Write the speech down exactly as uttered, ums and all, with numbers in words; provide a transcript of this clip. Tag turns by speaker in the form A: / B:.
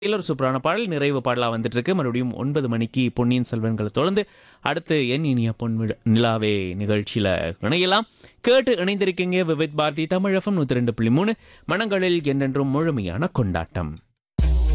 A: இதுல ஒரு சூப்பரான பாடல் நிறைவு பாடலா வந்துட்டு இருக்கு. மறுபடியும் ஒன்பது மணிக்கு பொன்னியின் செல்வன்களை தொடர்ந்து அடுத்து என் இனிய பொன் விழ- நிலாவே நிகழ்ச்சியில இணையலாம். கேட்டு இணைந்திருக்கீங்க விவித் பாரதி தமிழ் எஃப்எம் நூத்தி ரெண்டு புள்ளி மூணு மனங்களில் என்றென்றும் முழுமையான கொண்டாட்டம்.